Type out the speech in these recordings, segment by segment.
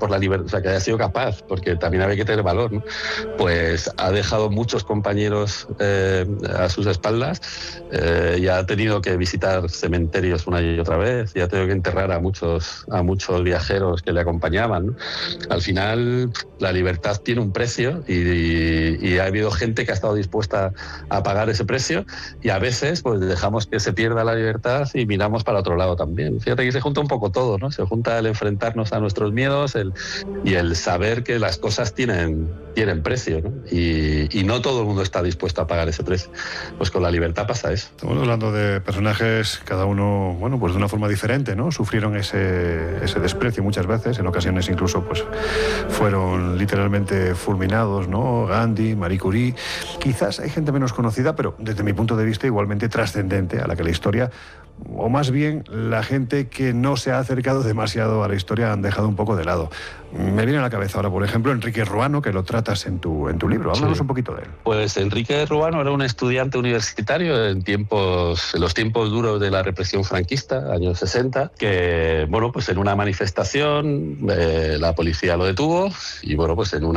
por la libertad, o sea, que haya sido capaz, porque también había que tener valor, ¿no? Pues ha dejado muchos compañeros a sus espaldas, y ha tenido que visitar cementerios una y otra vez, y ha tenido que enterrar a muchos viajeros que le acompañaban, ¿no? Al final, la libertad tiene un precio y ha habido gente que ha estado dispuesta a pagar ese precio, y a veces pues dejamos que se pierda la libertad y miramos para otro lado también. Fíjate que se junta un poco todo, ¿no? Se junta el enfrentarnos a nuestros miedos y el saber que las cosas tienen precio, ¿no? Y no todo el mundo está dispuesto a pagar ese precio. Pues con la libertad pasa eso. Estamos hablando de personajes, cada uno, bueno, pues de una forma diferente, ¿no? Sufrieron ese desprecio muchas veces, en ocasiones incluso pues fueron literalmente fulminados, ¿no? Gandhi, Marie Curie. Quizás hay gente menos conocida, pero desde mi punto de vista igualmente trascendente, a la que la historia, o más bien la gente que no se ha acercado demasiado a la historia, han dejado un poco de lado. Me viene a la cabeza ahora, por ejemplo, Enrique Ruano, que lo tratas en tu libro. Háblanos un poquito de él. Pues Enrique Ruano era un estudiante universitario en los tiempos duros de la represión franquista, años 60, que, bueno, pues en una manifestación la policía lo detuvo y, bueno, pues en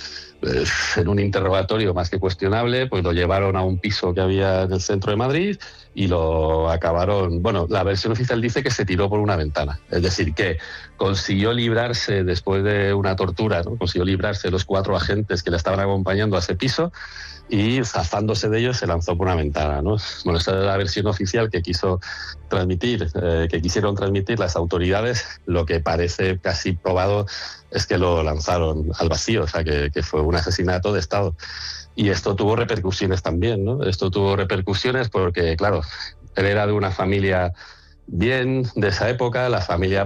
un interrogatorio más que cuestionable, pues lo llevaron a un piso que había en el centro de Madrid y lo acabaron. Bueno, la versión oficial dice que se tiró por una ventana, es decir, que consiguió librarse después de una tortura, ¿no? Consiguió librarse de los 4 agentes que le estaban acompañando a ese piso y, zafándose de ellos, se lanzó por una ventana, ¿no? Bueno, esta es la versión oficial que quisieron transmitir las autoridades. Lo que parece casi probado es que lo lanzaron al vacío, o sea, que fue un asesinato de Estado. Y esto tuvo repercusiones también, ¿no? Esto tuvo repercusiones porque, claro, él era de una familia bien de esa época. La familia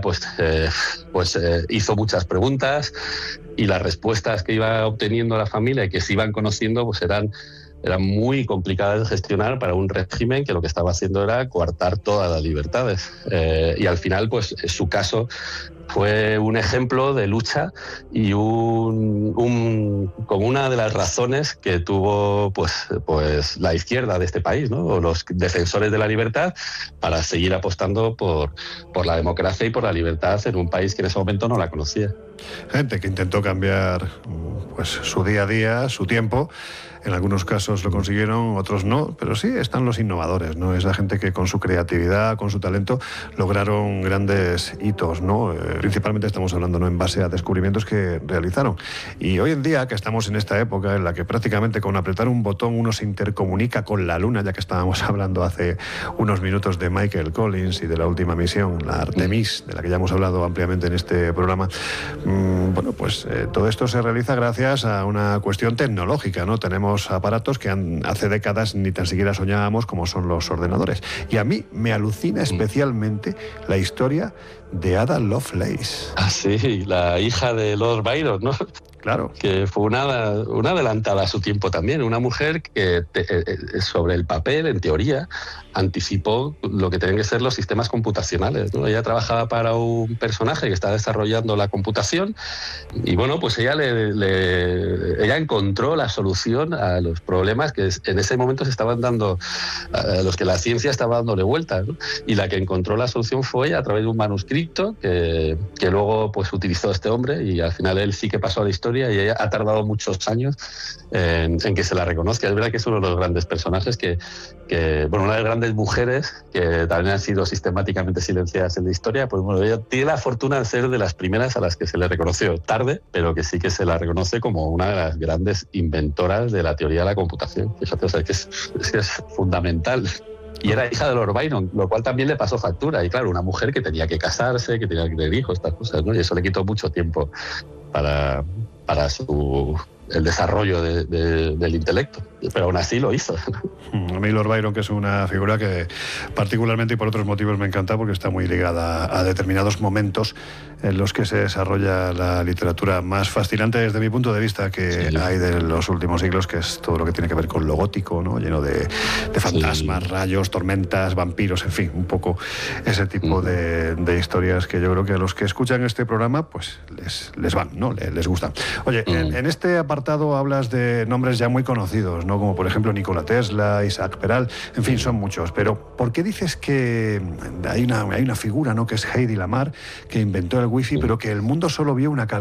hizo muchas preguntas y las respuestas que iba obteniendo la familia y que se iban conociendo pues eran muy complicadas de gestionar para un régimen que lo que estaba haciendo era coartar todas las libertades. Y al final, pues su caso fue un ejemplo de lucha y como una de las razones que tuvo pues la izquierda de este país, ¿no? O los defensores de la libertad, para seguir apostando por la democracia y por la libertad en un país que en ese momento no la conocía. Gente que intentó cambiar pues su día a día, su tiempo. En algunos casos lo consiguieron, otros no, pero sí están los innovadores, ¿no? Esa gente que con su creatividad, con su talento, lograron grandes hitos, ¿no? Principalmente estamos hablando, ¿no?, en base a descubrimientos que realizaron. Y hoy en día, que estamos en esta época en la que prácticamente con apretar un botón uno se intercomunica con la Luna, ya que estábamos hablando hace unos minutos de Michael Collins y de la última misión, la Artemis, de la que ya hemos hablado ampliamente en este programa, bueno, pues todo esto se realiza gracias a una cuestión tecnológica, ¿no? Tenemos aparatos que hace décadas ni tan siquiera soñábamos, como son los ordenadores. Y a mí me alucina especialmente la historia de Ada Lovelace. Ah, sí, la hija de Lord Byron, ¿no? Claro. Que fue una adelantada a su tiempo también, una mujer que sobre el papel, en teoría, anticipó lo que tenían que ser los sistemas computacionales, ¿no? Ella trabajaba para un personaje que estaba desarrollando la computación y, bueno, pues ella encontró la solución a los problemas que en ese momento se estaban dando, a los que la ciencia estaba dándole vueltas, ¿no? Y la que encontró la solución fue ella, a través de un manuscrito que luego pues utilizó este hombre, y al final él sí que pasó a la historia, y ella ha tardado muchos años en que se la reconozca. Es verdad que es uno de los grandes personajes bueno, una de las grandes mujeres que también han sido sistemáticamente silenciadas en la historia. Pues bueno, ella tiene la fortuna de ser de las primeras a las que se le reconoció tarde, pero que sí que se la reconoce como una de las grandes inventoras de la teoría de la computación. Fíjate, o sea, que es fundamental. Y era hija de Lord Byron, lo cual también le pasó factura. Y claro, una mujer que tenía que casarse, que tenía que tener hijos, estas cosas, ¿no? Y eso le quitó mucho tiempo para el desarrollo del intelecto. Pero aún así lo hizo. A mí Lord Byron, que es una figura que particularmente y por otros motivos me encanta, porque está muy ligada a determinados momentos en los que se desarrolla la literatura más fascinante desde mi punto de vista que hay de los últimos siglos, que es todo lo que tiene que ver con lo gótico, ¿no? Lleno de fantasmas, rayos, tormentas, vampiros, en fin, un poco ese tipo de historias que yo creo que a los que escuchan este programa pues les van, ¿no? Les gustan. Oye, en este apartado hablas de nombres ya muy conocidos, ¿no? Como por ejemplo Nikola Tesla, Isaac Peral, en fin, son muchos. Pero ¿por qué dices que hay una figura, ¿no?, que es Heidi Lamar, que inventó el wifi, pero que el mundo solo vio una cara?